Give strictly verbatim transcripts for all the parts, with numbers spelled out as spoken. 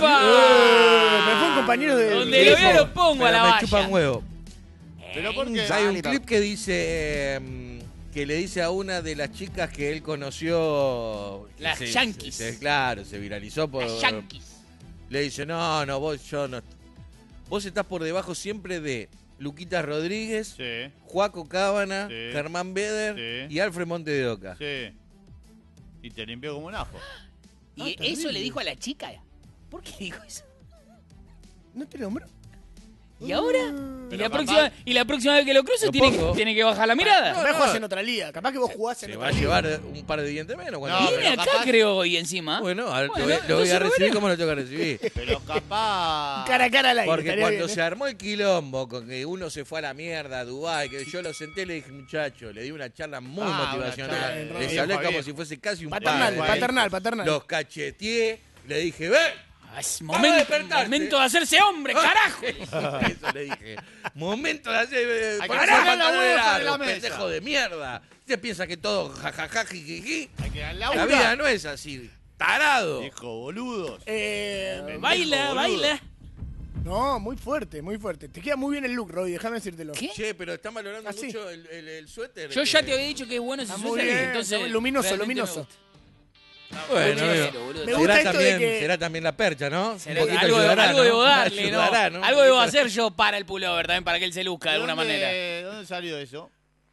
¡Epa! Me fue un compañero de... Donde lo veo lo pongo a la me valla. chupan huevo. Pero porque Hay un clip que dice... mm, que le dice a una de las chicas que él conoció... Las se- yanquis. se- claro, se viralizó por... Las yanquis. Le dice, no, no, vos, yo no... Vos estás por debajo siempre de Luquita Rodríguez, Sí, Juaco Cábana, Sí. Germán Beder Sí. y Alfred Monte de Oca. sí. Y te limpió como un ajo. ¿Y Ah, eso terrible. le dijo a la chica? ¿Por qué dijo eso? ¿No te nombró? ¿Y ahora? ¿Y Pero la, capaz- próxima, y la próxima vez que lo cruce Lo tiene que, pongo. tiene que bajar la mirada. Capaz jugás en otra liga. Capaz que vos jugás en Se otra va a liga. llevar un par de dientes menos. Cuando No, Viene pero acá, capaz- creo, hoy encima. Bueno, a ver, Bueno, lo, voy- lo voy entonces a lo recibir veré. como lo tengo que recibir. Pero capaz... Cara a cara al aire. Porque estaría cuando bien, se ¿eh? armó el quilombo, con que uno se fue a la mierda a Dubái, que yo lo senté y le dije, muchacho, le di una charla muy Ah, una motivacional. charla de- Les de- hablé de- como de- si fuese casi un Paternal, padre. paternal, paternal. Los cacheteé, le dije, ven. Ah, Es Vamos a momento, despertarte. momento de hacerse hombre, carajo. Eso le dije. Momento de hacer. eh, Hay que ponerse poner la pantalones hueva sobre largos, la mesa. pendejo de mierda. Usted piensa que todo jajaja, jijiji. Hay que dar La la vida no es así. Tarado. Hijo, boludos. Eh, Baila, boludo. baila. no, muy fuerte, muy fuerte. Te queda muy bien el look, Roy, déjame decírtelo. ¿Qué? Che, pero están valorando ¿Ah, sí? mucho el, el, el suéter. Yo que- ya te había dicho que es bueno ese Está muy suéter, bien, entonces está muy luminoso, realmente luminoso. me gusta. Bueno, Quiero digo, hacerlo, boludo. Me gusta será esto también, de que- será también la percha, ¿no? Será- Un poquito algo, ayudará, algo debo ¿no? darle, ¿no? Ayudará, ¿no? Algo debo hacer yo para el pullover también, para que él se luzca de alguna ¿Dónde- manera. ¿Dónde salió eso?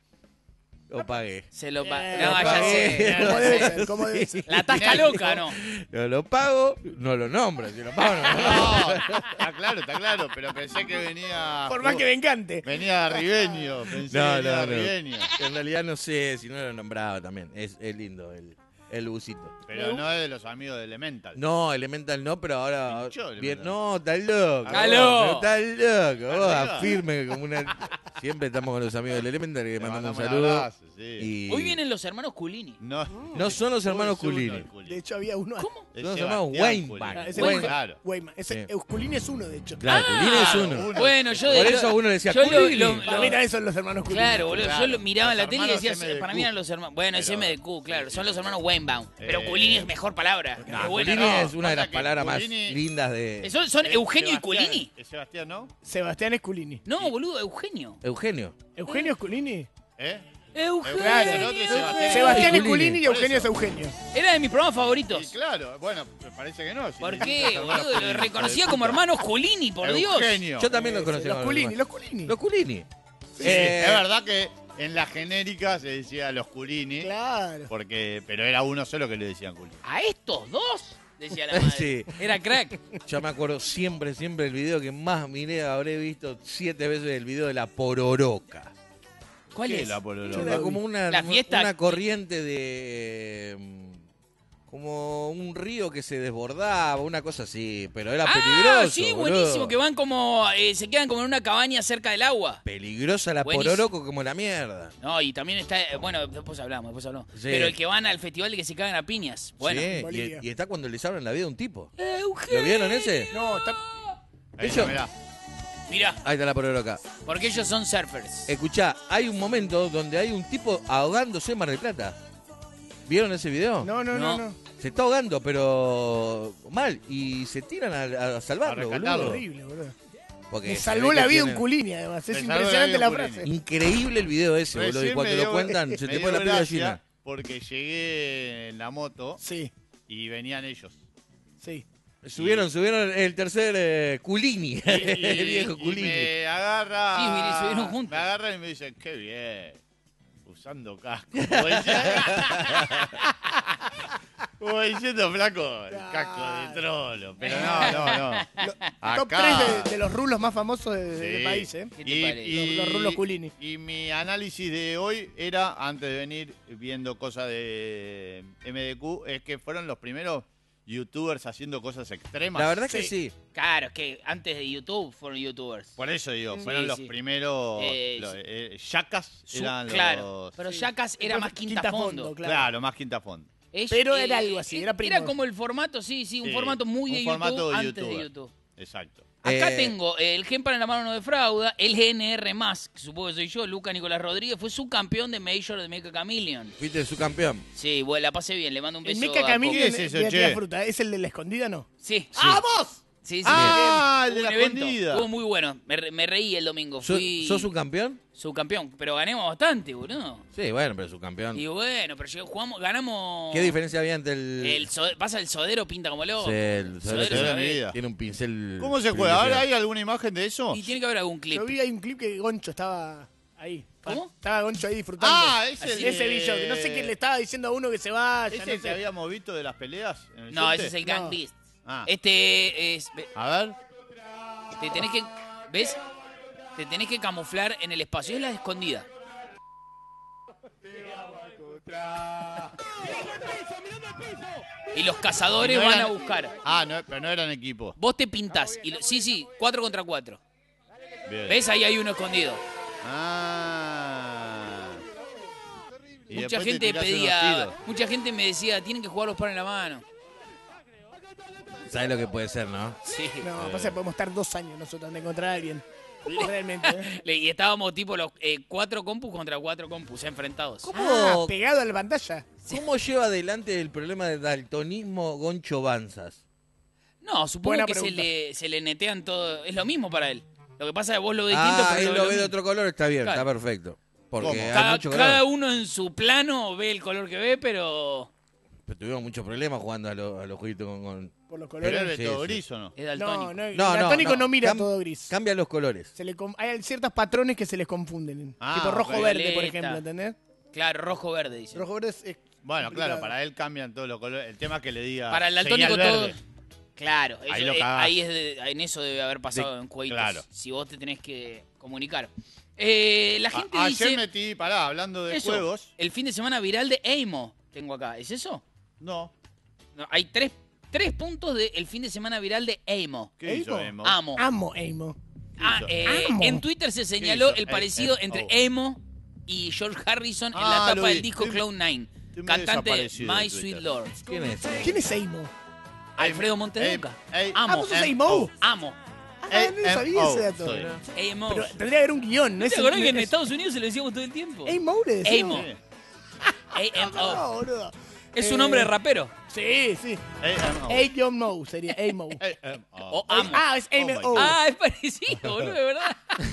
Lo pagué. Se lo pa- Eh, No, lo ya pagué. sé. ¿Cómo ya debe sé. ser? ¿Cómo debe ser? La tasca loca, ¿no? Yo lo pago, no lo nombro. Si lo pago, no lo nombro. No, está claro, está claro, pero pensé que venía... Por más que me encante. Venía Ribeño, pensé No, que venía no, no. Ribeño. En realidad no sé si no lo nombraba también. Es, es lindo el, el busito. Pero no es de los amigos de Elemental. No, Elemental no, pero ahora. Pinchó Bien, Elemental. no, está loco. Está vos, loco. pero Está loco. Vos Arriba. afirme como una. Siempre estamos con los amigos del Elemental que Le mandamos un mandamos un saludo. abrazo, sí. Y Hoy vienen los hermanos Culini. No, no son los hermanos es uno Culini. el Culini. De hecho, había uno. ¿Cómo? Es Los Sebastián hermanos Culini. Weinbach. Ah, ese Weinbach. Claro. Weimar. Ese Sí. Eusculini es uno, de hecho. Claro, Culini es uno. uno. Bueno, yo Por de eso uno le decía yo lo- Culini. lo- Para mí también son los hermanos Culini. Claro, boludo. Claro. Yo lo miraba en la Los tele y decía, hermanos M D Q. para mí eran los hermanos. Bueno, es Pero- M D Q, claro. Son los hermanos Weinbaum. Pero Eh, Culini es mejor palabra. No, Qué buena, Culini ¿no? es una de Pasa las que palabras más Culini- lindas de. ¿Son, son Eh, Eugenio y Sebastián- Culini? ¿Es Sebastián, no? Sebastián es Culini. No, boludo, Eugenio. Eugenio. ¿Eugenio es Culini? ¿Eh? Eugenio. Claro, el otro es Sebastián. Sebastián es Culini. Culini y Por Eugenio es eso. Eugenio. Era de mis programas Y favoritos. claro, bueno, me parece que no. si ¿Por le qué, hiciste hermanos boludo? Lo Culini, reconocía hijo de como puta. hermanos Culini, por Dios. Eugenio. Yo también lo Ese, conocía. Los como Culini, hermano. los Culini. Los Culini. Sí, Eh, es verdad que en la genérica se decía los Culini, Claro. porque, pero era uno solo que le decían Culini. ¿A estos dos? Decía la madre. Sí. Era crack. Yo me acuerdo siempre, siempre el video que más miré, habré visto siete veces el video de la pororoca. ¿Cuál ¿Qué es? la pololo? Yo Era vi. como una, La fiesta- una corriente de... mm, como un río que se desbordaba, una cosa así, pero era Ah, peligroso. sí, boludo. buenísimo. Que van como. eh, se quedan como en una cabaña cerca del agua. Peligrosa la Buenísimo. pororoco como la mierda. No, y también está. eh, Bueno, después hablamos, después hablamos. Sí. Pero el que van al festival de que se cagan a piñas. Bueno. Sí, Bolivia. y, y está cuando les abren la vida a un tipo. Eugenio. ¿Lo vieron ese? No, está... Ahí Eso- está, mirá. Mirá, Ahí está la pororoca. porque ellos son surfers. Escuchá, hay un momento donde hay un tipo ahogándose en Mar del Plata. ¿Vieron ese video? No, no, no, No. no. Se está ahogando, pero mal. Y se tiran a, a salvarlo, A rescatarlo. boludo. Horrible, boludo. Porque Me se salvó ve la que vida un tiene- Culini, además. Es Me salvó la impresionante vida la un frase. Culini. Increíble el video ese, boludo. Y Recién cuando me lo dio- cuentan, se me te dio pone la piel gracia gallina. Porque llegué en la moto Sí, y venían ellos. sí. Subieron, subieron el tercer eh, Culini. Y, el viejo y Culini. me agarra. Sí, vine- subieron juntos. Me agarran y me dicen, qué bien. Usando casco. Como diciendo, como diciendo, flaco, el casco de trolo. Pero no, no, no. Top Acá- tres de, de los rulos más famosos de- de- del Sí. país, ¿eh? ¿Qué te Y- parece? y- Los- los rulos Culini. Y mi análisis de hoy era, antes de venir viendo cosas de M D Q, es que fueron los primeros youtubers haciendo cosas extremas. La verdad es que sí. Claro, es que antes de YouTube fueron youtubers. Por eso digo, Sí, fueron los sí. primeros. Eh, los, sí. eh, Yacas Su- eran claro, los. pero Sí. Jackass era Después más quinta, fondo. claro. Claro. más quinta fondo. Es- Pero era algo así, era primo. Era como el formato, sí, sí, un Sí, formato muy un de formato YouTube de antes de youtuber. YouTube. Exacto. Acá Eh, tengo eh, el Gen para la mano no defrauda, el G N R más, que supongo que soy yo, Luca Nicolás Rodríguez, fue subcampeón de Major de Mecha Chameleon. ¿Fuiste su campeón? Sí, bueno, la pasé bien, le mando un El beso Mecha a Chameleon ¿Qué es eso, tira- tira che? fruta. ¿Es el de la escondida, no? Sí. ¡Ah, vos! Sí, sí. Ah, el Hubo de un la evento, escondida. Estuvo muy bueno, me, re- me reí el domingo, ¿Sos, fui ¿Sos un campeón? subcampeón, pero ganemos bastante, boludo. Sí, bueno, pero su campeón. Y bueno, pero llegó- jugamos, ganamos... ¿Qué diferencia había entre el. El so- pasa el sodero, pinta como loco. Sí, el Sodero Sodero es una de mi vez. vida. tiene un pincel. ¿Cómo se juega? ¿Ahora privilegiado. hay alguna imagen de eso? Y tiene que haber algún clip. Yo vi ahí un clip que Goncho estaba ahí. ¿Cómo? Estaba Goncho ahí disfrutando. Ah, es el Así, ese de- vi yo, que no sé quién le estaba diciendo a uno que se vaya. ¿Es no el que sé. habíamos visto de las peleas? en el No, subte? ese es el No. Gang Beast. Ah. Este es... A ver. Te tenés que... ¿Ves? Te tenés que camuflar en el espacio. Es la escondida. Y los cazadores Y no van eran- a buscar. Ah, no, pero no eran equipo. Vos te pintás. Y lo- sí, sí, cuatro contra cuatro. Bien. ¿Ves? Ahí hay uno escondido. Ah. Y Mucha después te gente tirás unos pedía... tiros. Mucha gente me decía, tienen que jugar los palos en la mano. ¿Sabes lo que puede ser, no? Sí. No, pasa que podemos estar dos años nosotros de encontrar a alguien. Realmente, ¿eh? Le- Y estábamos tipo los eh, cuatro compus contra cuatro compus enfrentados. ¿Cómo, Ah, pegado a la pantalla. ¿Cómo lleva adelante el problema del daltonismo Goncho Banzas? No, supongo Buena que se pregunta. le, se le netean todo. Es lo mismo para él. Lo que pasa es que vos lo ves distinto, Ah, pero él él lo ve ve de mismo. otro color, está bien, Claro. está perfecto. Porque ¿Cómo? hay Cada, mucho color. cada uno en su plano ve el color que ve, pero Pero tuvimos muchos problemas jugando a, los- a los jueguitos con, con- Por los Pero colores. él ve Sí, todo sí. gris o no. es daltónico. No, no, el No, no, daltónico no, no. mira Cam- todo gris. Cambia los colores. Se le com- hay ciertos patrones que se les confunden. Ah, tipo ok. rojo-verde, por Violeta. ejemplo, ¿entendés? Claro, rojo-verde, dice. Rojo-verde es, es Bueno, complicado. claro, para él cambian todos los colores. El tema es que le diga. Para el "Seguí daltónico al todo... verde". Claro, Ahí eso- lo eh, cagás. ahí es de- en eso debe haber pasado De- en jueguitos. claro. Si vos te tenés que comunicar. Eh, la A- gente ayer dice... metí, pará, hablando de eso, juegos. el fin de semana viral de Eimo. Tengo acá. ¿Es eso? No. No, hay tres, tres puntos del fin de semana viral de Eimo. ¿Qué hizo ¿Emo? Emo? Amo. Amo Amo. Ah, hizo? eh, Amo. en Twitter se señaló hizo? el parecido Eh, eh, entre oh. Emo y George Harrison en Ah, la lo tapa vi. del disco Estoy- Cloud Nine. estoy muy Cantante desaparecido de My Twitter. Sweet Lord. ¿Quién es? ¿Quién es Amo? Alfredo Montedoca. Ey, ey, Amo. Ah, vos sos Em- Amo. oh. Amo. Ah, no sabía ese dato. soy. Emo. Pero tendría que haber un guión, ¿no? ¿No es te acordás que en es- Estados Unidos se lo decíamos todo el tiempo? Amo le decimos. Amo. Sí. A M O. No, boludo. Es Eh, un nombre de rapero. Sí, sí. Ey, em, oh. A Mo sería Amo. Ey, em, oh. O Amo. Ah, es Oh my M O. God. Ah, es parecido, boludo, de verdad.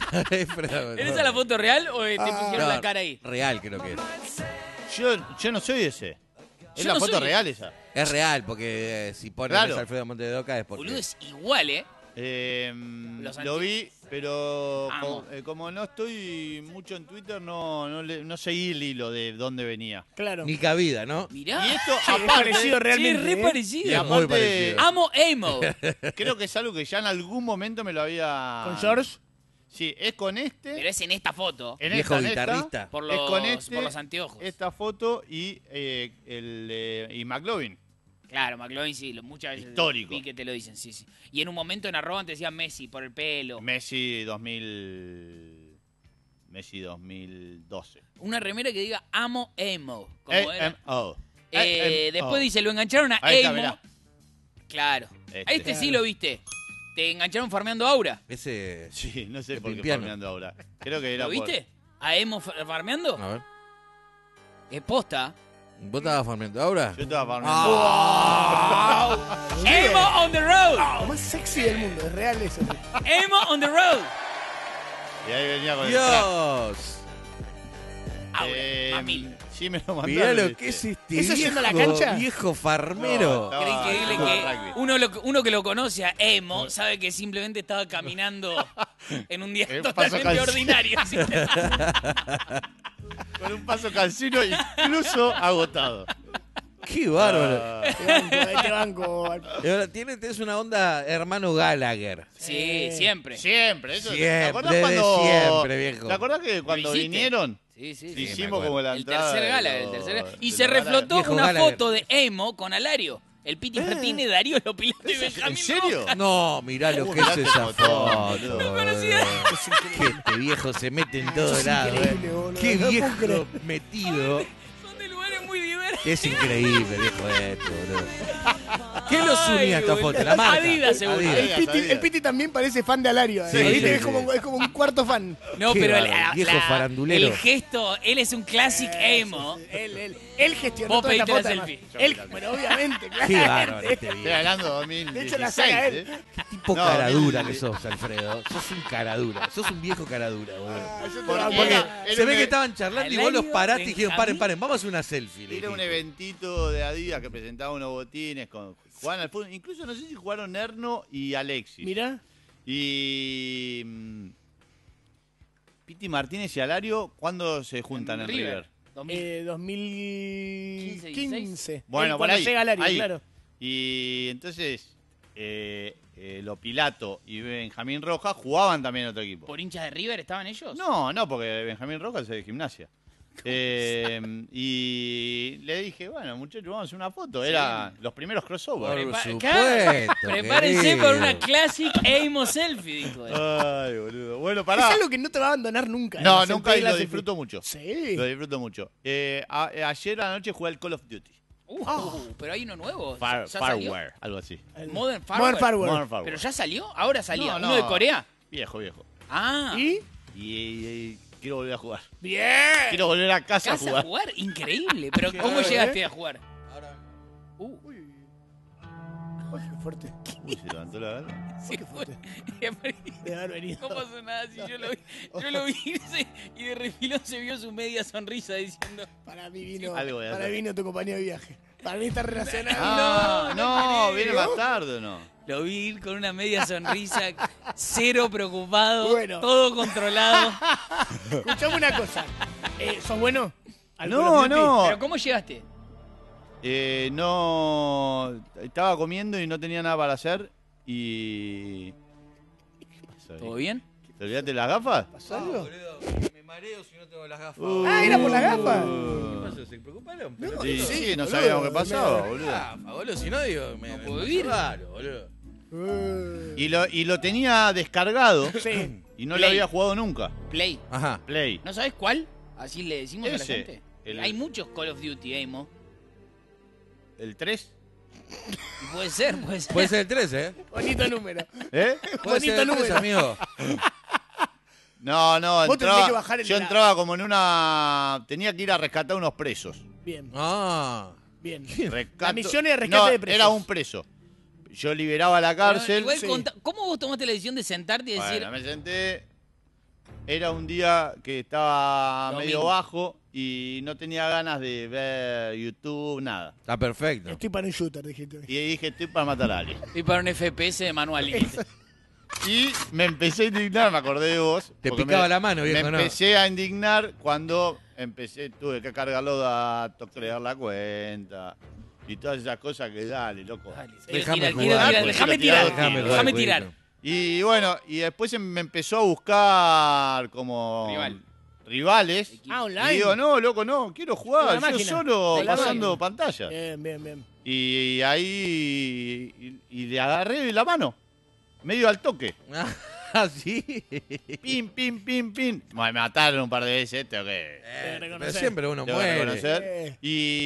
¿Es esa la foto real o eh, te Ah. pusieron No, la cara ahí? Real creo que es. Yo, yo no soy ese. Es Yo la no foto soy- real esa. Es real, porque eh, si pones Claro. Alfredo Montedoca es porque... Boludo, es igual, ¿eh? Eh, Los lo anti- vi, pero Amo. co- eh, como no estoy mucho en Twitter, no, no, le- no seguí el hilo de dónde venía. Claro. Ni cabida, ¿no? Mirá. Y esto, Sí, es aparte, parecido Sí, realmente. es re ¿eh? y parecido. Es muy aparte, parecido. Amo Amo. creo que es algo que ya en algún momento me lo había... ¿Con George? Sí, es con este. Pero es en esta foto. en Viejo esta, en esta, guitarrista. Por es los, con este, por los anteojos. esta foto y eh, el eh, y McLovin. Claro, McLovin sí, lo- muchas veces Histórico. vi que te lo dicen, sí, sí. Y en un momento en arroba te decían Messi por el pelo. Messi dos mil Messi dos mil doce. Una remera que diga Amo Emo. Como A era. M O. Eh, A M O. después dice, lo engancharon a Ahí está, Emo. mirá. Claro. Este. A este sí Claro. lo viste. Te engancharon farmeando Aura. Ese... Sí, no sé De por qué Pimpiano. farmeando ahora. Creo que era ¿Lo por- viste? ¿A Emo fa- farmeando? A ver. Es posta. ¿Vos estabas farmeando ahora? Yo estaba farmeando. Ah. Emo on the road. Lo más sexy del mundo, es real eso. Emo on the road. Y ahí venía con el track. ¡Dios! Aura, Eh, a mil. Sí, me lo mandaron. Mirá lo este. que es este ¿Eso viejo, yendo a la cancha? viejo farmero. No, Qué Ah, increíble no, que rugby. uno, lo- uno que lo conoce a Emo sabe que simplemente estaba caminando en un día El totalmente paso calzado. ordinario. ¿sí? Con un paso calcino incluso agotado. ¡Qué bárbaro! Ah, Te banco, ahí te banco. Y ahora tiene, tenés una onda hermano Gallagher. Sí, siempre. siempre, eso. Siempre, ¿Te acordás desde cuando siempre, viejo. ¿Te acordás que cuando hiciste? vinieron Sí, sí, sí. me hicimos acuerdo. como la El entrada tercer de gala, los- el tercer gala. Y de se los galas? reflotó Viejo una Gallagher. foto de Emo con Alario. El Piti Martínez, Darío Lopilato y Benjamín ¿En serio? Rojas. No, mirá lo Uh, que es mirá esa qué foto, foto. boludo. boludo. Que este viejo se mete en todos Es lados. increíble, eh. boludo. Qué No puedo viejo creer. metido. Son de lugares muy diversos. Es increíble, viejo esto, boludo. ¿Qué los unía esta foto? La marca. Adidas, seguro. El Adidas, Piti, Adidas. el Piti también parece fan de Alario. Sí, ¿eh? sí, es, sí. como, es como un cuarto fan. No, Qué pero bárbaro, la- viejo la- farandulero. el gesto, él es un classic emo. Él, él, él gestionó Vos toda esta pediste foto. la además. selfie. Él, bueno, obviamente, claro. Qué bárbaro este Estoy viejo. hablando de dos mil dieciséis. De hecho, la saca él. ¿eh? Qué tipo No, cara mil- dura que sos, Alfredo. Sos un cara dura. Sos un viejo cara dura, boludo. Ah, yo te Porque- banco. Porque Era se un ve e- que estaban charlando y vos los Alario, paraste y dijeron, paren, Benjamín. paren, vamos a hacer una selfie. le Era un dijiste. eventito de Adidas que presentaba unos botines con jugaban al fútbol. Incluso no sé si jugaron Erno y Alexis. Mirá. Y mm, Piti Martínez y Alario, ¿cuándo se juntan en River? dos mil. Eh, dos mil quince. Bueno, Él por cuando ahí, llega Alario, ahí. claro. Y entonces eh, eh, Lo Pilato y Benjamín Rojas jugaban también en otro equipo. ¿Por hinchas de River estaban ellos? No, no, porque Benjamín Rojas es de Gimnasia. Eh, y le dije, bueno, muchachos, vamos a hacer una foto. Era los primeros crossovers. Por Prepa- supuesto, claro, prepárense querido. para una classic emo selfie, dijo él. Ay, boludo. Bueno, Es pará. algo que no te va a abandonar nunca. No, además, el nunca y pedir la lo selfie. disfruto mucho. Sí. Lo disfruto mucho. Eh, a- eh, ayer a la noche jugué al Call of Duty. Uh, pero hay uno nuevo. Far, ¿Ya salió? Fireware, algo así. El- Modern Farewell. Modern Farewell. Modern Fireware. ¿Pero ya salió? Ahora salía. No, ¿Uno no. de Corea? Viejo, viejo. Ah. ¿Y? Y, y- y quiero volver a jugar. Bien. Quiero volver a casa, ¿Casa a jugar. jugar? Increíble. Pero ¿cómo Claro, llegaste ¿eh? a jugar? Uh, Uy, qué fuerte. Uy, se levantó la gana. se qué fue. fuerte. Y De haber venido. no pasó nada. Si yo lo vi, yo lo vi irse y de refilón se vio su media sonrisa diciendo... Para mí vino, Algo voy a para hacer. mí vino tu compañero de viaje. Para mí está relacionado. Ah, No, no no, viene creo. más tarde o no. Lo vi ir con una media sonrisa, cero preocupado, Bueno. todo controlado. Escuchame una cosa. Eh, ¿Sos bueno? ¿Al No, Call of Duty? no. ¿Pero cómo llegaste? Eh, no. Estaba comiendo y no tenía nada para hacer. Y. ¿Qué pasó ahí? ¿Todo bien? ¿Te olvidaste de las gafas? ¿Pasó algo? Me mareo si no tengo las gafas. Uh. Ah, ¿era por las gafas? ¿Qué pasó? ¿Se preocuparon? Pero Sí, no, sí, no boludo, sabíamos qué me- pasaba, me- boludo. Gafa, boludo, si no digo, me, No me- puedo me vivir. raro, boludo. Eh, Y lo, y lo tenía descargado Sí. y no lo Play. había jugado nunca. Play. Ajá. Play. ¿No sabes cuál? Así le decimos a la Ese, gente. el- Hay muchos Call of Duty, Emo. ¿El tres? Y puede ser, puede ser. Puede ser el tres, ¿eh? Bonito número. ¿Eh? Puede ser Bonito el tres, número. amigo. No, no, Vos tendrías entraba, que bajar el yo de la- entraba como en una... Tenía que ir a rescatar unos presos. Bien, Ah. bien. Rescato- La misión era rescate No, de presos. Era un preso. Yo liberaba la Pero cárcel. igual sí. conta- ¿Cómo vos tomaste la decisión de sentarte y decir... Bueno, me senté. Era un día que estaba Domingo. medio bajo y no tenía ganas de ver YouTube, nada. Está perfecto. Estoy para un shooter, dijiste. Y dije, estoy para matar a alguien. Estoy para un F P S de manualito. Y me empecé a indignar, me acordé de vos. Te porque picaba me- la mano, viejo, Me ¿no? empecé a indignar cuando empecé, tuve que cargar los datos, crear la cuenta y todas esas cosas que dale, loco. Dale, Déjame tira, jugar. tira, tira, Porque déjame lo tirado tirar. tiro. Déjame jueguito. tirar. Y bueno, y después em- me empezó a buscar como Rival. rivales. Ah, Y online. digo, no, loco, no, quiero Con jugar, la yo máquina. solo Con la pasando máquina. pantalla. Bien, bien, bien. Y ahí y, y le agarré la mano, medio al toque. Ah, sí. Pim, pim, pim, pim. Bueno, me mataron un par de veces, tengo que, Eh, reconocer. pero siempre uno tengo que muere. reconocer. Eh.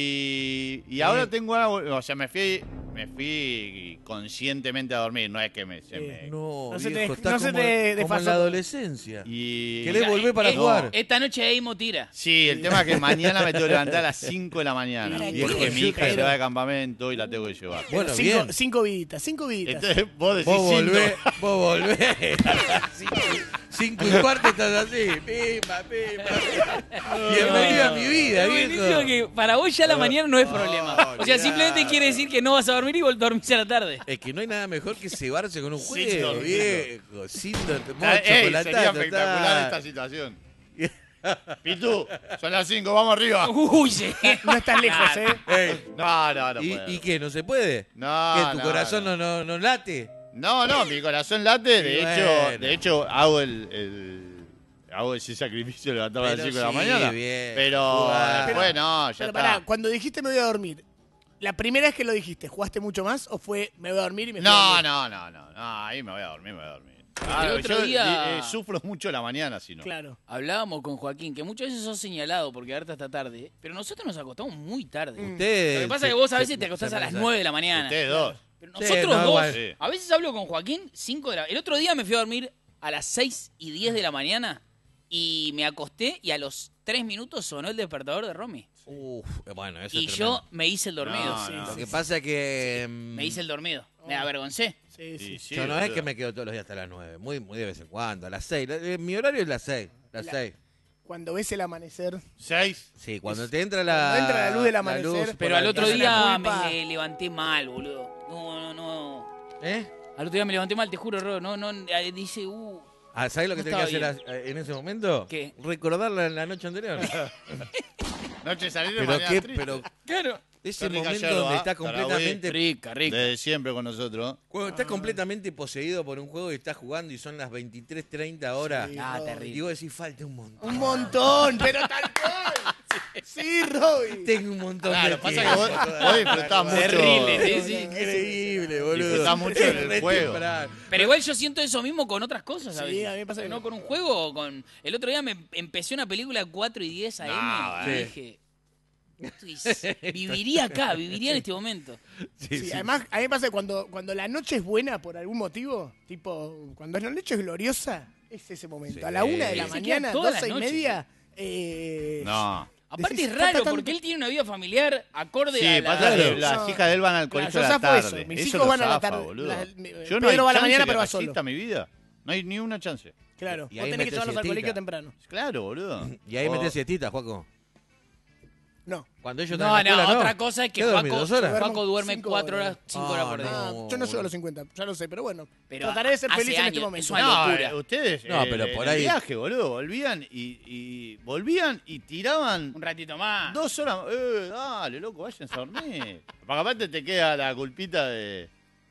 Y, y ahora tengo ganas, o sea, me fui, me fui conscientemente a dormir, no es que me... se Sí. me- No, No se te- viejo, está no se como, te como en desfasó. la adolescencia. Y... ¿Querés volver para eh, jugar? Esta noche Emo tira. Sí, el tema es que mañana me tengo que levantar a las cinco de la mañana. Sí, Y es que viejo, mi yo hija quiero- se va de campamento y la tengo que llevar. Bueno, cinco, bien. cinco viditas, cinco viditas. Entonces vos decís Vos cinco. volvés, vos volvés. cinco, cinco y cuarto estás así. Pimba, pimba. Bienvenido a mi vida, Pero buenísimo viejo. que para vos ya la mañana no es problema. O sea, olvidate. simplemente quiere decir que no vas a dormir y vol- dormís a la tarde. Es que no hay nada mejor que cebarse con un Sin juego, dormir. viejo. Sin dormir. Ah, ey, sería chocolatazo, espectacular está. esta situación. Pitu, son las cinco, vamos arriba. Uy, sí. No estás lejos, ¿eh? Ey, No, no, no ¿y, puedo. ¿Y qué? ¿No se puede? No, ¿Que tu no, corazón no. no, no, no late? No, no, mi corazón late. De Y hecho, bueno. de hecho hago el, el- hago ese sacrificio de levantarme a las Pero cinco de la sí, mañana. bien. Pero Jugá. después no, ya Pero está. pará, cuando dijiste me voy a dormir, ¿la primera vez que lo dijiste, jugaste mucho más o fue me voy a dormir y me fui a No, dormir? no, no, no, no, ahí me voy a dormir, me voy a dormir. Claro, el otro yo día eh, sufro mucho la mañana, si no. Claro. hablábamos con Joaquín, que muchas veces sos señalado porque harta hasta tarde, pero nosotros nos acostamos muy tarde. Mm. Usted Lo que pasa se- es que vos a se- veces te acostás se- a las se- nueve de la mañana. Ustedes dos. Pero Sí, nosotros no, dos, igual. Sí. a veces hablo con Joaquín, cinco de la... El otro día me fui a dormir a las seis y diez de la mañana y me acosté y a los tres minutos sonó el despertador de Romy. Uf, bueno, eso Y es yo tremendo. me hice el dormido. No, Sí, no. Lo sí, que sí. pasa es que... mm, Me hice el dormido. Me avergoncé. Sí, sí. Sí, sí, yo no es boludo. que me quedo todos los días hasta las nueve, muy, muy de vez en cuando, a las seis. La- eh, Mi horario es las seis, las La- seis. Cuando ves el amanecer. Seis. Sí, cuando te entra la... Cuando entra la luz del amanecer. luz por Pero la al otro ventana. día culpa. me levanté mal, boludo. No, no, no. ¿Eh? Al otro día me levanté mal, te juro, Ro. No, no, eh, dice, uh... Ah, ¿sabes lo que No tenés que estaba hacer a- en ese momento? ¿Qué? Recordar la, la noche anterior. Noche salir de pero mañana qué, triste. pero Claro. ese Qué rica momento yerba, donde está Taragüí. completamente... Rica, rica. Desde siempre con nosotros. Cuando estás completamente poseído por un juego y estás jugando y son las veintitrés treinta horas. Sí. Ah, no. terrible. Y vos decís, falta un montón. Un montón, pero tal cual. Sí, Roby. Tengo un montón Claro, de pasa tiempo. que vos, vos disfrutás mucho. Terrible, sí, sí. Increíble, boludo. Disfrutás mucho del Re juego. temprano. Pero igual yo siento eso mismo con otras cosas, Sí, ¿sabes? a mí me pasa que- No con un juego o con... El otro día me empecé una película cuatro y diez a eme No, y eh. dije... estoy- viviría acá, viviría en este momento. Sí, Sí, sí. además, a mí me pasa que cuando, cuando la noche es buena por algún motivo, tipo, cuando la noche es gloriosa, es ese momento. Sí. A la una de la Se queda mañana, toda la doce y noche, media, eh, No. Aparte Decís, es raro ta, ta, ta, porque él tiene una vida familiar acorde Sí, a la... pasa que Claro. las No. hijas de él van al Claro, colegio yo a la zafo tarde. eso. Mis Eso hijos lo van a la zafa, tarde. boludo. La- mi- Yo no hay Pedro va a la chance mañana, que pero va solo. resista mi vida. No hay ni una chance. Claro, Y vos ahí tenés que metés llevarlos al siestita. colegio temprano. Claro, boludo. Y ahí O- metés siestita, Juaco. No. Cuando ellos No, están en la no, escuela, otra cosa es que ¿Qué dormís, Juaco, dos horas? Juaco duerme Cinco cuatro horas. horas, cinco Ah, horas por día. Ah, No, yo no llego a boludo. los cincuenta, ya lo sé, pero bueno. Pero trataré de ser hace feliz en este años, momento. es una No, locura. eh, ustedes No, eh, pero en por el ahí- viaje, boludo, volvían y, y volvían y tiraban Un ratito más. dos horas. Eh, dale, loco, váyanse a dormir. Porque aparte te queda la culpita de,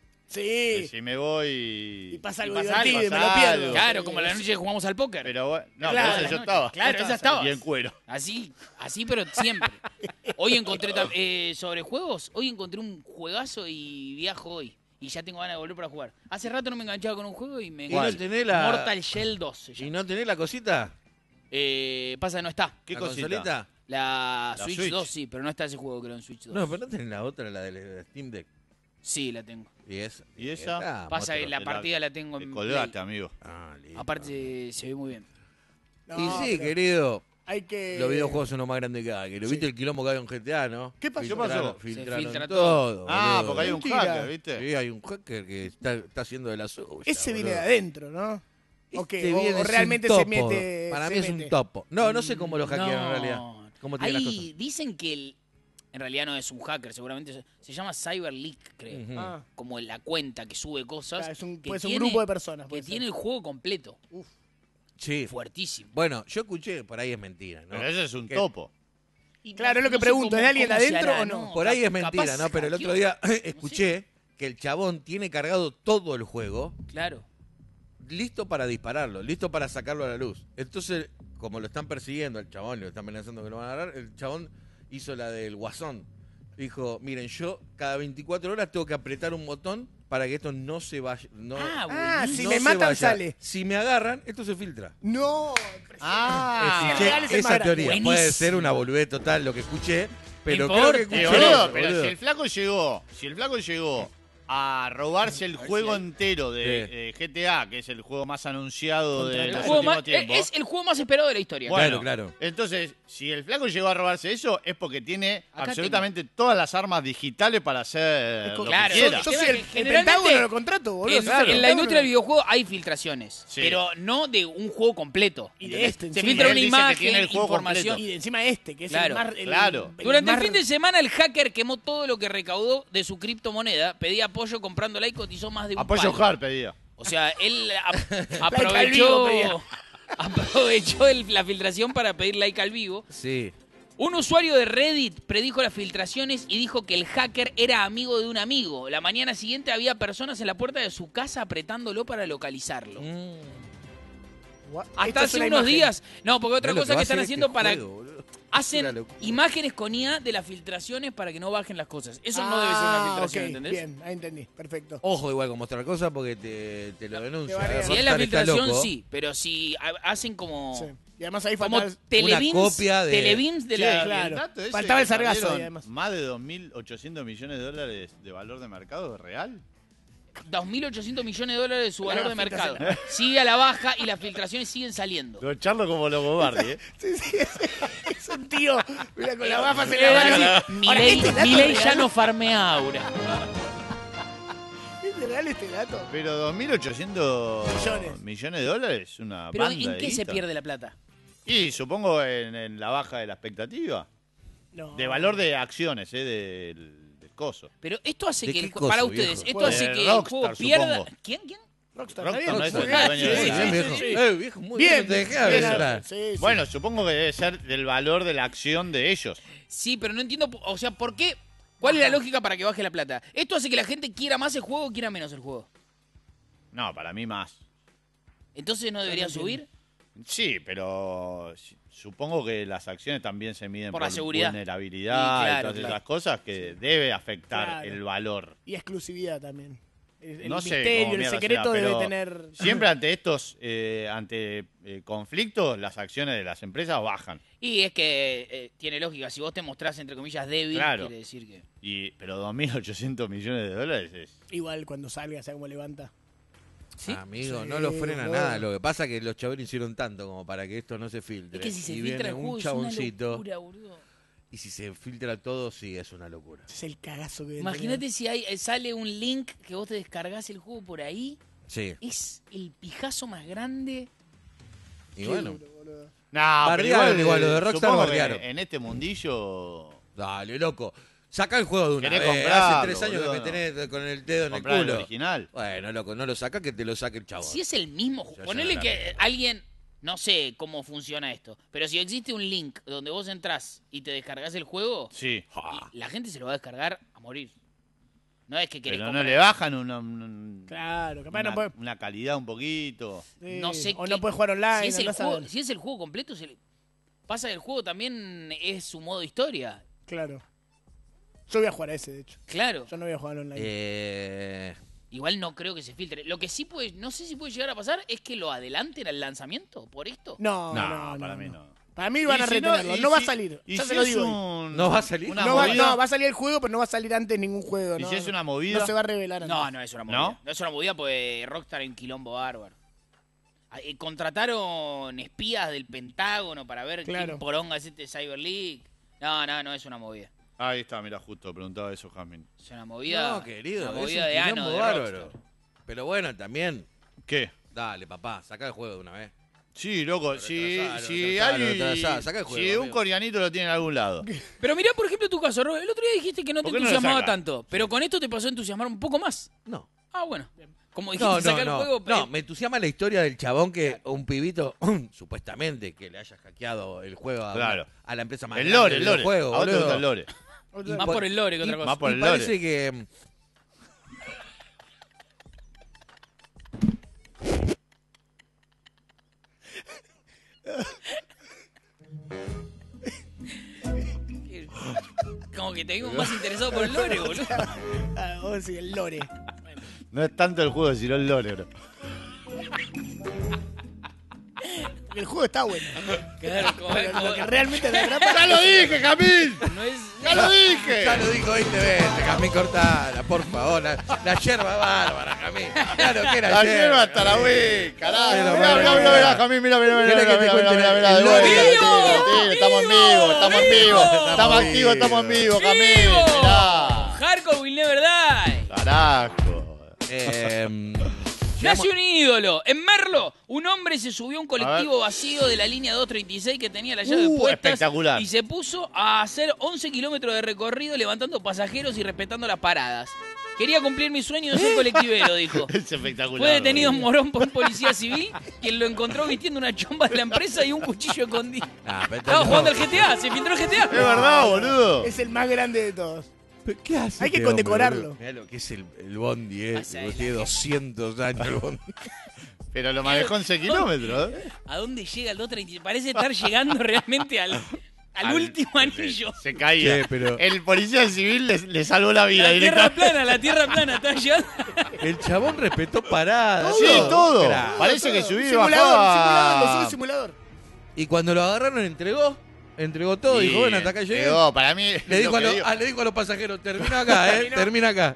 de Sí. si me voy Y pasa Y algo pasa divertido y algo, me lo pasa pierdo. algo. Claro, como la noche que jugamos al póker. Pero bueno, no, Claro, pero ese yo no, estaba. Claro, esa estaba. Y en cuero. Así, así, pero siempre. Hoy encontré tam- eh, sobre juegos, hoy encontré un juegazo y viajo hoy. Y ya tengo ganas de volver para jugar. Hace rato no me enganchaba con un juego y me ¿Y no enganché. tenés la- Mortal Shell dos se ¿Y llama. no tenés la cosita? Eh, pasa que no está. ¿Qué ¿La cosita? consolita? La, La Switch, Switch. dos sí, pero no está ese juego creo en Switch dos. No, pero no tenés la otra, la del Steam Deck. Sí, la tengo. ¿Y esa? ¿Y esa? Ah, Pasa que monstruo. la Te partida la tengo Te en colgaste, Play. amigo. Ah, listo. Aparte se ve muy bien. No, Y sí, pero querido, hay que... los videojuegos son lo más grandes que hay. Que lo Sí. viste el quilombo que hay en G T A, ¿no? ¿Qué pasó? ¿Qué Filtraron- pasó? Filtraron Se filtra todo. Ah, boludo. porque hay un Mentira. hacker, ¿viste? Sí, hay un hacker que está, está haciendo de la suya. Ese viene de boludo. adentro, ¿no? ¿O qué? Este O- viene, o es un realmente se topo. mete... Para se mí es mete. un topo. No, no sé cómo lo hackearon No. en realidad. ¿Cómo tiene las Ahí cosas? dicen que el, en realidad no es un hacker, seguramente se, se llama CyberLeak, creo. Ujú. Ah, Como la cuenta que sube cosas. claro, es un, que puede ser un tiene- grupo de personas. Que puede ser. tiene el juego completo. Sí. Fuertísimo. Bueno, yo escuché, por ahí es mentira, ¿no? Pero ese es un ¿Qué? topo. Y Claro, es lo que sé pregunto, cómo- ¿es de alguien cómo se adentro hará, o no? Por ahí es Capaz mentira, ¿no? Pero el otro hackeó. día escuché que el chabón tiene cargado todo el juego, Claro. listo para dispararlo, listo para sacarlo a la luz. Entonces, como lo están persiguiendo al chabón, y lo están amenazando que lo van a agarrar, el chabón hizo la del guasón. Dijo, miren, yo cada veinticuatro horas tengo que apretar un botón para que esto no se vaya. No, Ah, Ah, buenísimo. si no me se matan, vaya. sale. Si me agarran, esto se filtra. No, Ah, Sí, Escuché real es el más esa grande. teoría. Puede Buenísimo. ser una boludez total lo que escuché, pero No creo que importa. Eh, escuché boludo, eso, pero boludo. si el flaco llegó, si el flaco llegó a robarse el juego entero de Sí. eh, G T A, que es el juego más anunciado de El los juego últimos más- tiempos. es el juego más esperado de la historia. Claro, Bueno, claro. Entonces, si el flaco llegó a robarse eso, es porque tiene Acá absolutamente todas las armas digitales para hacer lo Claro, que quiera. yo El soy tema el, es que el generalmente- Pentágono lo contrato, boludo. En, Claro. en la industria del videojuego hay filtraciones, Sí. pero no de un juego completo. Y de este, Se encima. filtra Él una dice que imagen, tiene el juego información. completo. Y de encima este, que es Claro. el más... el- Claro. Durante el más- fin de semana el hacker quemó todo lo que recaudó de su criptomoneda, pedía apoyo comprándola y cotizó más de un Apoyo palo. hard pedía. O sea, él ap- Like al aprovechó, vivo pedía. aprovechó el- la filtración para pedir like al vivo. Sí. Un usuario de Reddit predijo las filtraciones y dijo que el hacker era amigo de un amigo. La mañana siguiente había personas en la puerta de su casa apretándolo para localizarlo. Mm. Gua- Esto Hasta es hace una unos imagen. días. No, porque otra Mirá lo cosa va que a están hacer haciendo este para. juego, boludo. Una Hacen locura. imágenes con I A de las filtraciones para que no bajen las cosas. Eso no debe ser una Ah, filtración, ok, ¿entendés? Bien, ahí entendí. Perfecto. Ojo igual con mostrar cosas porque te, te lo denuncia. te banean. Si es la Rockstar está filtración, loco. sí. Pero si ha- hacen como. Sí. Y además ahí Como faltaba... telebeams, copia de- telebeams de Sí, la. claro. el dato ese Faltaba el que sargazo perdieron ahí, además. Más de dos mil ochocientos millones de dólares de valor de mercado real. dos mil ochocientos millones de dólares de su valor Claro, de mercado. filtración. Sigue a la baja y las filtraciones siguen saliendo. Lo charlo como Lobo Bardi, ¿eh? Sí, sí, es, es un tío. Mira, con la bafa se Eh, la mano. así, Ahora, Milei ¿este dato Milei es ya real? no farmea aura. ¿Es real este dato? Pero dos mil ochocientos Millones. millones de dólares es una Pero banda ¿en de qué se guita. pierde la plata? Y supongo en, en la baja de la expectativa. No. De valor de acciones, ¿eh? Del, del coso. Pero esto hace ¿De que qué el, ju- cosa, para ustedes, viejo? esto Pues, hace de que el Rockstar, juego pierda. supongo. ¿Quién? ¿Quién? Rockstar, Rockstar está no bien. es Muy el bien, dueño sí, de sí, la- Bien, sí, viejo. sí. Eh, viejo, muy Bien, bien. Te dejé bien, hablar. sí, sí. Bueno, supongo que debe ser del valor de la acción de ellos. Sí, pero no entiendo, o sea, ¿por qué? ¿Cuál es la lógica para que baje la plata? ¿Esto hace que la gente quiera más el juego o quiera menos el juego? No, para mí más. Entonces no debería subir. Sí, pero si- supongo que las acciones también se miden Por por, la seguridad. vulnerabilidad Y y, claro, todas claro. esas cosas que debe afectar Claro. el valor. Y exclusividad también. El, el No sé cómo misterio, el mierda secreto será, debe pero tener... Siempre ante estos eh, ante eh, conflictos, las acciones de las empresas bajan. Y es que eh, tiene lógica, si vos te mostrás entre comillas débil, Claro. quiere decir que... Y, pero dos mil ochocientos millones de dólares es... Igual cuando salga, ¿sabes cómo levanta? ¿Sí? Amigo, Sí, no lo frena boludo. nada. Lo que pasa es que los chabones hicieron tanto como para que esto no se filtre. Es que si se y filtra viene el juego un es una chaboncito. locura, boludo. Y si se filtra todo, sí, es una locura. Ese es el cagazo que debe Imagínate tener. si hay, eh, sale un link que vos te descargas el juego por ahí. Sí. Es el pijazo más grande. Y Qué bueno, duro, boludo. No, Bardearon pero igual, lo de Rockstar supongo que bardearon. en este mundillo... dale, loco. Saca el juego de una Querés vez. comprarlo, Hace tres años boludo, que me tenés con el dedo en el comprar el culo. original. Bueno, loco, no lo saca, que te lo saque el chavo. Si es el mismo Ya, juego. ya, Ponele la que mierda. alguien. No sé cómo funciona esto. Pero si existe un link donde vos entrás y te descargas el juego, Sí. y la gente se lo va a descargar a morir. No es que querés Pero no comprar. le bajan una, una, Claro, capaz una- no puede... una calidad un poquito. sí, No sé o qué- no puede jugar online, Si es, el andás a juego, ver. si es el juego completo, se le- pasa que el juego también es su modo historia. Claro. Yo voy a jugar a ese, de hecho. Claro. Yo no voy a jugar online. Eh, Igual no creo que se filtre. Lo que sí puede, no sé si puede llegar a pasar es que lo adelanten al lanzamiento por esto. No, No, no, no. para no. mí no. Para mí van Y a si retenerlo. y No, va a si- salir. y Ya si se lo es digo. hoy. un- ¿No va a salir? una No va, movida- no, va a salir el juego, pero no va a salir antes ningún juego. ¿Y no, si es no. una movida? No se va a revelar antes. No, no es una movida. ¿No? ¿No? es una movida porque Rockstar en quilombo bárbaro. Ah, eh, Contrataron espías del Pentágono para ver Claro. quién poronga es este Cyber League. No, no, no es una movida. Ahí está, mira, justo preguntaba eso, Jasmine. Es una movida. No, querido, Una es movida un de ano quilombo de bárbaro. Rockstar. Pero bueno, también. ¿Qué? Dale, papá, saca el juego de una vez. Sí, loco, Lo si, retrasá, lo si retrasá, lo alguien- retrasá, saca el juego, si un amigo. coreanito lo tiene en algún lado. Pero mirá, por ejemplo, tu caso, Robert. El otro día dijiste que no te ¿Por qué no lo entusiasmaba saca? tanto. Pero con esto te pasó a entusiasmar un poco más. No. Ah, bueno. Como dijiste, No, no, sacar no. el juego. No, eh, me entusiasma la historia del chabón que un pibito, supuestamente, que le haya hackeado el juego a, Claro. a la empresa más El grande lore, del el lore. videojuego, A vos te boludo. gusta el lore. Y Más por- por el lore que y- otra cosa. Más por y el parece lore. que... Como que te vimos más interesado por el lore, boludo. Ah, vos decís el lore. No es tanto el juego, sino el lore, bro. El juego está bueno. Claro, como- Pero como- lo que realmente te atrapa... ¡Ya lo dije, Camil! no es. ¡Ya lo dije! Ya lo dijo veinte veces, Jamín Cortana, por favor. La, la yerba bárbara, Jamín. Claro que era La lleva hasta la Jamín. Wii, carajo. Pero, Mirá, pero, mirá, pero, mirá, mirá, pero. Jamil, mirá, mirá, mirá, ¿Querés que mirá, te mirá, cuente mirá, el- mirá, el de lore? vuelta, ¡Vivo! tiro, tiro, estamos en vivo, estamos en vivo. ¡Vivo! Estamos activos, estamos en vivo, Jamil. ¡Vivo! Mirá. Hardcore will never die. Carajo. Eh, Nace un ídolo. En Merlo, un hombre se subió a un A colectivo vacío de la línea doscientos treinta y seis que tenía la llave Uh, puestas espectacular. y se puso a hacer once kilómetros de recorrido levantando pasajeros y respetando las paradas. Quería cumplir mi sueño de ser colectivero, dijo. Es espectacular. Fue detenido en boludo. Morón por un policía civil, quien lo encontró vistiendo una chomba de la empresa y un cuchillo escondido. ah, pero Estaba no. jugando al G T A, se filtró el G T Es A. verdad, boludo. Es el más grande de todos. ¿Pero ¿Qué hace Hay que este hombre, condecorarlo. boludo? Mirá lo que es el, el Bondi, eh. Pasa que de tiene la- doscientos años el Bondi. Pero lo manejó once kilómetros. ¿eh? ¿A dónde llega el doscientos treinta y siete? Parece estar llegando realmente al, al, Al- último anillo. Se, se caía. Che, pero- El policía civil le, le salvó la vida La tierra directamente. plana, la tierra plana, está llegando. El chabón respetó paradas. Sí, todo. Crack. Parece que subí y Simulador, bajaba. simulador, lo sube simulador. Y cuando lo agarraron, entregó. Entregó todo. Sí, Dijo, bueno, hasta acá llegué. llegó, para mí. Le lo dijo, a que los, digo- ah, le dijo a los pasajeros, termina acá, ¿eh? Termina acá.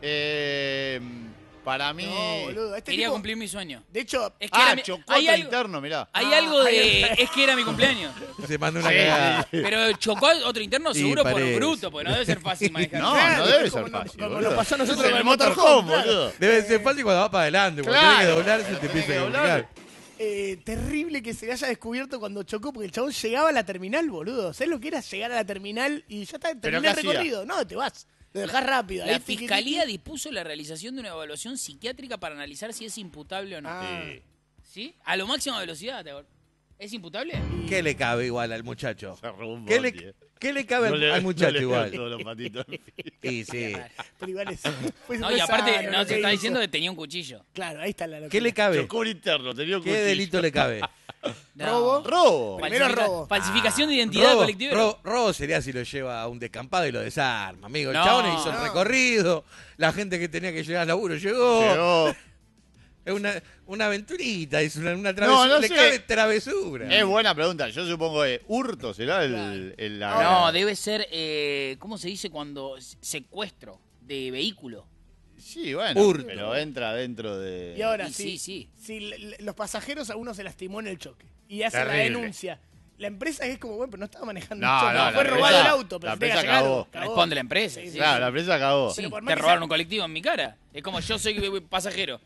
Eh, para mí. No, boludo. Este Quería tipo, cumplir mi sueño. de hecho, Es que Ah, era mi- chocó hay otro algo, interno, mirá. hay Ah, algo de... hay- Es que era mi cumpleaños. Se mandó una Sí. cagada. Pero chocó a otro interno Y seguro por parece. bruto, porque no debe ser fácil manejar. No, claro, no debe como ser no- fácil. como boludo. nos pasó a nosotros Es con el el motorhome, motorhome, claro. boludo. Debe ser fácil cuando va para adelante. Cuando Claro. tiene que doblar, se te Tiene empieza que a doblar. complicar. Eh, terrible que se haya descubierto cuando chocó, porque el chabón llegaba a la terminal, boludo. ¿Sabes lo que era llegar a la terminal y ya está, terminé qué el hacía? recorrido? No, te vas. Lo dejás rápido. La ahí, tiqui, fiscalía tiqui. dispuso la realización de una evaluación psiquiátrica para analizar si es imputable o no. Ah. Sí. ¿Sí? A lo máxima velocidad, te acuerdas. ¿Es imputable? ¿Qué le cabe igual al muchacho? Se robó un ¿Qué bondi, le, eh. ¿Qué le cabe No al, le- al no muchacho le veo igual? todos los patitos. Y sí. Pero igual es. fue- No, fue y aparte, sano no, lo se que está hizo. diciendo que tenía un cuchillo. Claro, ahí está la locura. ¿Qué le cabe? Chocó un interno, tenía un ¿Qué cuchillo. delito le cabe? No. ¿Robo? Robo. Primero Falsifica- robo. Falsificación de identidad Robo, colectiva. robo, robo sería si lo lleva a un descampado y lo desarma, amigo. El No, chabón hizo el no. recorrido, la gente que tenía que llegar al laburo llegó. Llegó. Es una, una aventurita, es una, una travesura. No, no le sé. cabe travesura. Es buena pregunta. Yo supongo que hurto será el. el- la- No, debe ser, eh, ¿cómo se dice cuando secuestro de vehículo? Sí, bueno. Hurto. Pero entra dentro de. Y ahora Y sí. sí, sí. Si l- l- los pasajeros a uno se lastimó en el choque y hace la Terrible. denuncia. La empresa es como, bueno, pero no estaba manejando No, el choque. no, la fue robado empresa- el auto, pero la se tenía que empresa llegar, cagó. cagó. Responde la empresa. Sí, sí. Claro, la empresa acabó. Sí, Pero por más te que robaron sea- un colectivo en mi cara. Es como yo soy eh, pasajero.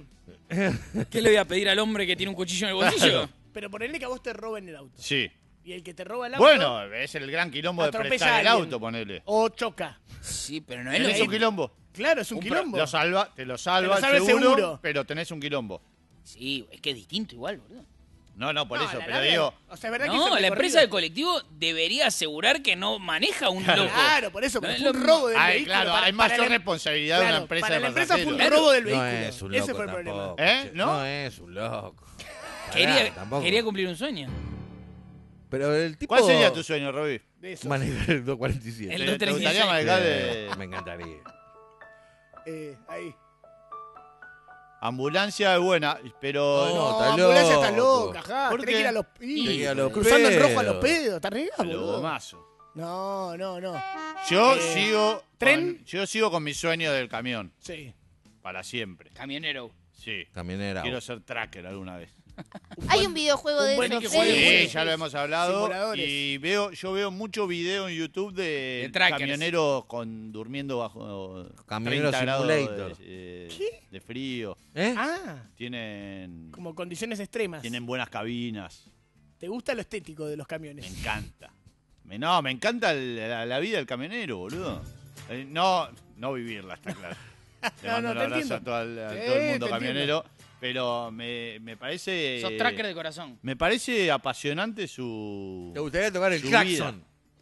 ¿Qué le voy a pedir al hombre que tiene un cuchillo en el bolsillo? Pero ponele que a vos te roben el auto. Sí. Y el que te roba el auto. Bueno, es el gran quilombo de atropella prestar a el alguien. auto, ponele. O choca. Sí, pero no es lo Tenés un mismo. quilombo. Claro, es un, Un pro- quilombo. Lo salva, te lo salva, Te lo salva el el seguro, seguro. pero tenés un quilombo. Sí, es que es distinto igual, boludo. No, no, por No, eso, la pero larga- digo. O sea, es verdad que No, hizo el la empresa del recorrido. colectivo debería asegurar que no maneja un Claro. loco. Claro, por eso, No pero es fue lo un mismo. robo del Ay, vehículo. claro, para- hay para mayor la- responsabilidad de una claro, empresa para de la empresa fue un pasajeros. robo del No vehículo. es un loco Ese fue el problema. tampoco. ¿Eh? che. ¿No? No es un loco. Quería, Pará, tampoco. quería cumplir un sueño. Pero el tipo... ¿Cuál sería tu sueño, Roby? De eso. Manejar el doscientos cuarenta y siete. El ¿Te, dos te gustaría treinta y seis. manejar Eh, de Me encantaría. Eh, ahí. ambulancia es buena, pero No, No, está ambulancia está loco. loca, ajá. ¿Por Tenés qué? que ir a los, Tenés que ir a y- los cruzando en rojo a pedos. los pedos. ¿Está arriba, a lo boludo? gomazo. No, no, no. Yo Eh, sigo ¿tren? con, yo sigo con mi sueño del camión Sí. para siempre. Camionero. Sí. Camionera. Quiero ser tracker alguna vez. Hay un videojuego de buen eso. que sí. juegue Sí, bueno. ya lo hemos hablado Simuladores. y veo yo veo mucho video en YouTube de, De trackers. camioneros con durmiendo bajo Camionero treinta grados simulator. de, eh, ¿Qué? de frío. ¿Eh? Ah, Tienen como condiciones extremas. tienen buenas cabinas. ¿Te gusta lo estético de los Me camiones? encanta. Me, no, me encanta el- la, la vida del camionero, boludo. Eh, no, no vivirla, está claro. Le No, mando no, un te abrazo entiendo. a todo el, a Sí, todo el mundo te entiendo. camionero. Pero me, me parece. Sos tracker de corazón. Me parece apasionante su. ¿Te gustaría tocar el Su claxon?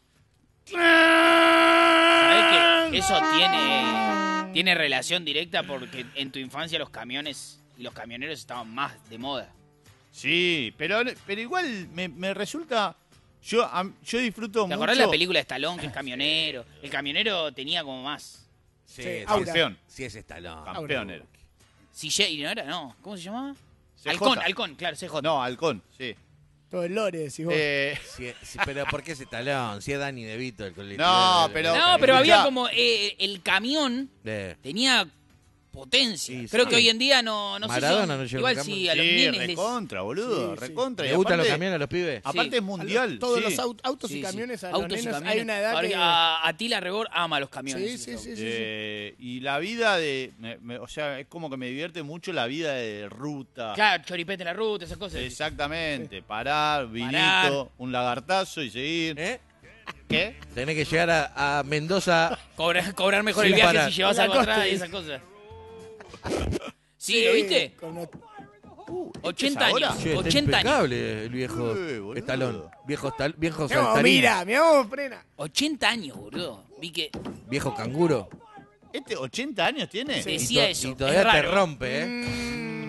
¿Sabés que eso tiene, tiene relación directa porque en tu infancia los camiones y los camioneros estaban más de moda? Sí, pero, pero igual me, me resulta. Yo, am- yo disfruto ¿Te mucho. acordás de la película de Stallone que es camionero? El camionero tenía como más. Sí, Sí, sí, Aura. Campeón. sí es Stallone. Campeón era. C J, ¿no era? No. ¿Cómo se llamaba? C J. Halcón, Halcón, claro, C J. No, halcón, sí. Todo el lore, decís vos. Eh, Sí, sí, pero ¿por qué es Stallone? Si es Danny DeVito el colectivo. No, el- pero- el- No, pero Escuchá. había como eh, el camión Eh, tenía potencia. Sí, Creo sí. que hoy en día no, no sé Maradona si- no llegó igual a un sí, camión. a los sí, nenes les... recontra, boludo. Sí, sí. Recontra. Y ¿Le gustan los aparte- camiones a los pibes? Aparte Sí. es mundial. Todos sí. los au- autos Sí, y sí. camiones a Autos los y nenes, camiones. hay una edad Ahora, que... a Atila Rebor ama los camiones. Sí, sí, esos sí, autos. sí. Eh, y la vida de. me- me- o sea, es como que me divierte mucho la vida de ruta. Claro, choripete en la ruta, esas cosas. Exactamente. Parar, vinito, Parar. un lagartazo y seguir. ¿Eh? ¿Qué? Tenés que llegar a, a Mendoza. Cobrar, cobrar mejor Sin el viaje parar. si llevas La algo costa, atrás y sí. esas cosas. ¿Sí, lo viste? Con los- ochenta ahora? años. Che, está ochenta años. impecable el viejo Eh, boludo. Stallone. Viejo, estal- viejo Mirá, saltarín. mira, mirá cómo frena. ochenta años, boludo. Vi que Viejo canguro. ¿Este ochenta años tiene? Sí. Y, Decía to- eso, y todavía es te raro. rompe, ¿eh? Mm,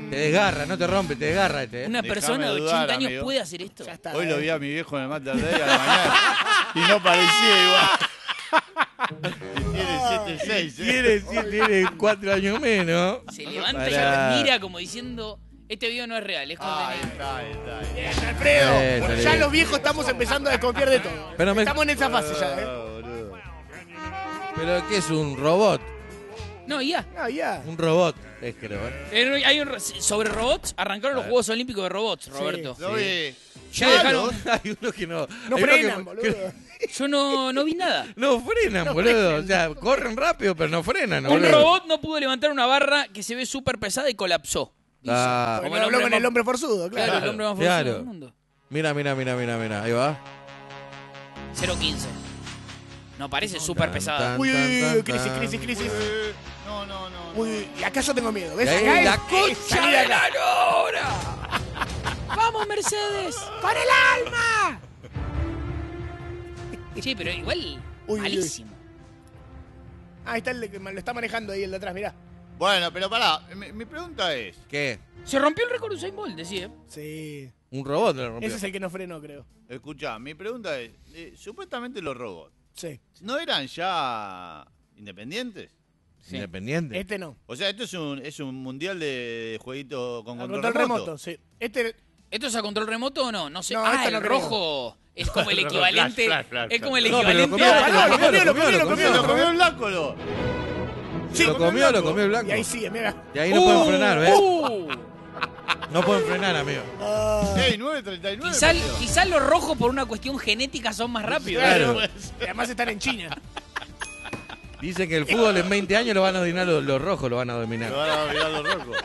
Te desgarra, no te rompe, te desgarra este. ¿eh? Una Déjame persona de dudar, ochenta años amigo. puede hacer esto. Ya está. Hoy lo vi eh. a mi viejo en el Master Day a la mañana y no parecía igual. Y tiene siete seis, ¿eh? Tiene, sí, tiene cuatro años menos. Se levanta Pará. y mira como diciendo, este video no es real, es Ahí contenido. está, ahí está, ahí Bien, está. Alfredo. Eh, Bueno, está ya bien. los viejos estamos empezando a desconfiar de todo. Pero me- Estamos en esa fase ya, Ah, ¿eh? boludo. Pero ¿qué es un robot? No, ya. Ah, ya. Un robot, es creo. ¿eh? Eh, Hay un, sobre robots, arrancaron los Juegos Olímpicos de robots, Roberto. Lo vi. Ya dejaron. Hay uno que no. No hay uno frenan, que- boludo. que- Yo no, no vi nada. no frenan, boludo. O sea, corren rápido, pero no frenan, Un boludo. robot no pudo levantar una barra que se ve súper pesada y colapsó. Dice. Ah, Bueno, Como el habló hombre con más- el hombre forzudo, Claro, claro. el hombre más claro. fuerte del mundo. mira, mira, mira, mira, mira. Ahí va. cero quince. No, parece súper pesada. tan, Uy, uy, uy, tan, crisis, tan. crisis, crisis. Eh, No, no, no. no. Uy, y acá yo tengo miedo. ¿Ves? Y ahí Acá la es- concha salí de acá. la lora. ¡Vamos, Mercedes! ¡Con el alma! Sí, pero igual, uy, malísimo. Ah, ahí está el que lo está manejando ahí el de atrás, mirá. Bueno, pero pará, mi, mi pregunta es, ¿Qué? Se rompió el récord de Usain Bolt, decía. Sí. Un robot lo rompió. Ese es el que no frenó, creo. escuchá, mi pregunta es, eh, supuestamente los robots, Sí. ¿no eran ya independientes? Sí. Independiente. Este no. O sea, esto es un, es un mundial de jueguito con Al control, control remoto. remoto, sí. Este, ¿Esto es a control remoto o no? No sé. No, ah, esto el no creo. rojo es como el equivalente. Flash, flash, flash, es como el No, pero lo equivalente comió, a- pará, lo lo comió, lo comió, lo ¡Se comió, lo comió el lácolo! sí, lo comió, lo comió el blanco. Y ahí sigue, mira. Y ahí no pueden Uh, frenar, ¿ves? uh. No pueden frenar, amigo. Ah, ¡Ey, nueve treinta y nueve! Quizá, partido. quizá los rojos por una cuestión genética son más rápidos. claro. Y además están en China. Dicen que el fútbol en veinte años lo van a dominar los, los rojos, lo van a dominar. Lo van a mirar los rojos.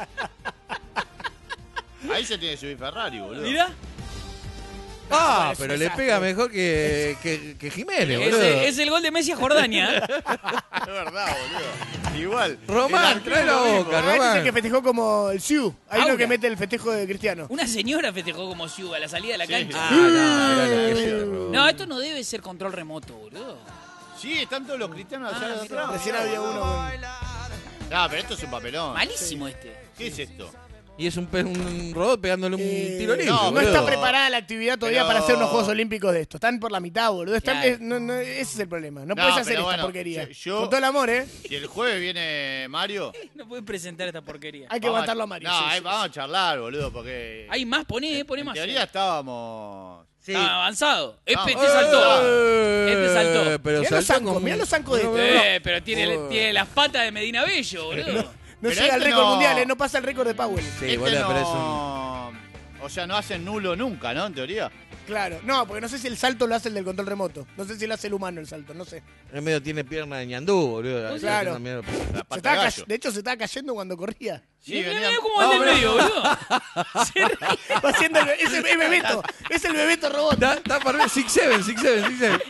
Ahí se tiene que subir Ferrari, boludo. Mirá, Ah, Es un pero le desastre. pega mejor que, que, que Jiménez, es, boludo. es el gol de Messi a Jordania. ¿eh? Es verdad, boludo. Igual. Román, el arquero trae la lo mismo. boca, Ah, este es el Román. que festejó como el Siu. Hay uno Aura. que mete el festejo de Cristiano. Una señora festejó como Siu a la salida de la Sí. cancha. Ah, no, mirá la que se robó. No, esto no debe ser control remoto, boludo. Sí, están todos los cristianos allá Ah, de mira. atrás. Recién había uno con... No, pero esto es un papelón. Malísimo este. ¿Qué es esto? Y es un, pe- un robot pegándole un Eh, tiro libre. no, No boludo. está preparada la actividad todavía Pero- para hacer unos Juegos Olímpicos de esto. Están por la mitad, boludo. Están, Claro. eh, no, no, ese es el problema. No, No, puedes hacer pero esta bueno, porquería. yo- yo- Con todo el amor, ¿eh? Si el jueves viene Mario. No puedes presentar esta porquería. Hay que vamos aguantarlo a Mario. No, sí, ahí sí, vamos a charlar, boludo, porque. Hay más, poné, poné en más. teoría estábamos. Sí. Ah, avanzado. Este, Vamos. este saltó. Eh, Este saltó. Pero Mirá los saltó zancos, como- mirá los zancos de No, este. Eh, pero tiene, Oh. tiene las patas de Medina Bello, boludo. No Pero llega al este récord no- mundial, ¿eh? No pasa el récord de Powell. Sí, Este boludo, no- pero es un... O sea, no hacen nulo nunca, ¿no? En teoría. Claro. No, porque no sé si el salto lo hace el del control remoto. No sé si lo hace el humano el salto, no sé. En medio tiene pierna de ñandú, boludo. Claro. También- La Se pata estaba de ca- gallo. de hecho, se estaba cayendo cuando corría. Sí, Mirá, venían- mirá cómo anda No, en pero- medio, boludo. Se ríe. Va haciendo el, es, el, es Bebeto. Es el Bebeto robot. Está, está para six seven, six seven, six seven.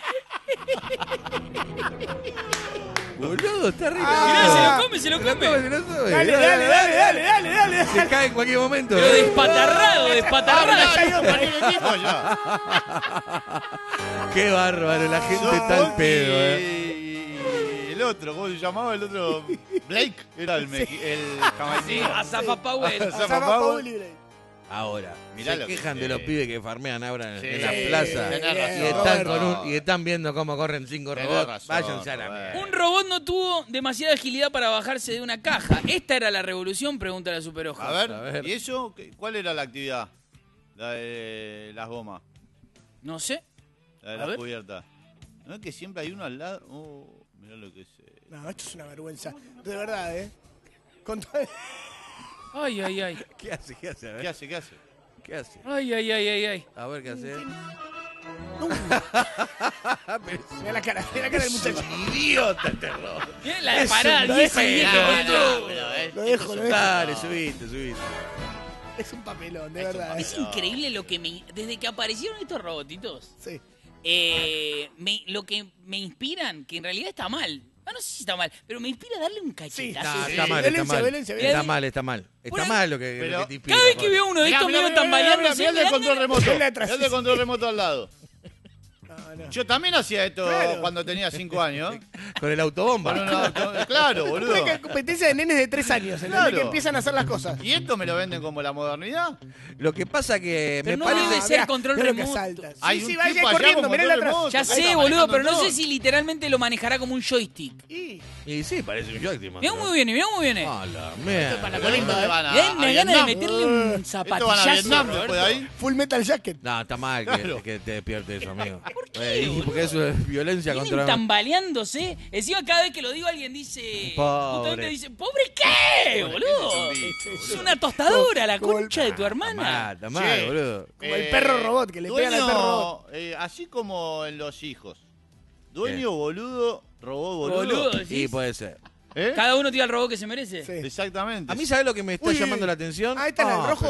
Boludo, está re Mirá, loco. se lo come, se lo Se lo come. come, se lo come. Dale, Mirá, dale, mirá, dale, dale, dale, dale, Se dale. cae en cualquier momento. Pero despatarrado, despatarrado. Ya iba para- el equipo ya. Qué bárbaro, la gente está al pedo, eh. Y el otro, ¿cómo se llamaba el otro? Blake era el, mequi- el Sí, jamaicino. Azafa Powell. Azafa Pasaba Powell. Powell libre. Ahora, Mirá se lo que- quejan de sí. los pibes que farmean ahora en, Sí, en la Sí, plaza. tenés razón, Y están, Roberto. con un- y están viendo cómo corren cinco Tenés robots. razón, Váyanse a la Roberto. mierda. Un robot no tuvo demasiada agilidad para bajarse de una caja. ¿Esta era la revolución? Pregunta la Superhoja. A ver, A ver. ¿y eso? qué- ¿Cuál era la actividad? La de las gomas, No sé. la de A las ver. cubiertas. ¿No es que siempre hay uno al lado? Oh, mirá lo que es. eh. No, esto es una vergüenza. De verdad, ¿eh? Con todo- Ay, ay, ay. ¿Qué hace? ¿Qué hace? A ¿Qué ver. hace? ¿Qué hace? ¿Qué hace? Ay, ay, ay, ay, ay. A ver qué hace. Mirá la cara, mirá la cara del muchacho. Idiota este robot. Mirá la Es parada, un diez defecto, segundos. boludo. Lo dejo, lo dejo. Dale, subiste, subiste. Es un papelón, de verdad. ¿eh? Es increíble lo que me... Desde que aparecieron estos robotitos, Sí. eh, me- lo que me inspiran, que en realidad está mal. Ah, no sé si está mal, pero me inspira a darle un Sí, cachetazo. No, sí, está sí. mal, Violencia, está mal. violencia, Está violencia. mal, está mal. Está Bueno, mal lo que, lo pero que te inspira. Cada vez que joder. veo uno de Mirá, estos mirá, medio mirá, mirá, tambaleándose, mirá el me dan de control ganas- remoto. Mirá atrás. Mirá el de control remoto al lado. No, no. Yo también hacía esto Claro. cuando tenía cinco años. Con el autobomba. Con un auto- Claro, boludo. Una competencia de nenes de tres años, ¿entendés? Claro. Que empiezan a hacer las cosas. ¿Y esto me lo venden como la modernidad? Lo que pasa que Pero me no parece... debe ser control mirá lo que remoto. salta. Sí, Hay sí, un vaya tipo allá corriendo, con mirá control atrás. remoto. Ya Ahí sé, está boludo, manejando pero no todo. sé si literalmente lo manejará como un joystick. Y Y sí, parece un joystick. Mirá muy bien, mirá muy bien. A la mierda. para la ¿Dónde colimba, van a- Me dan a una gana de Vietnam? meterle un Esto van a zapatillazo. Vietnam después de Roberto. ahí. Full Metal Jacket. No, está mal que, Claro. que te despierte eso, amigo. ¿Por qué, porque eso es violencia Vienen contra... tambaleándose. Encima cada vez que lo digo alguien dice... Pobre. Justamente dice, ¿pobre qué, boludo? Es una tostadora, la Como el- concha de tu Está hermana. mal, está mal, Che. boludo. Como el perro robot, que le pegan al dueño, perro robot. eh, así como en los hijos. Dueño ¿Qué? boludo, robó boludo. Boludo, Y decís. puede ser. ¿Eh? Cada uno tira el robot que se merece. Sí. Exactamente. A mí, ¿sabes lo que me está Uy, llamando la atención? Ahí está en el Ah, rojo.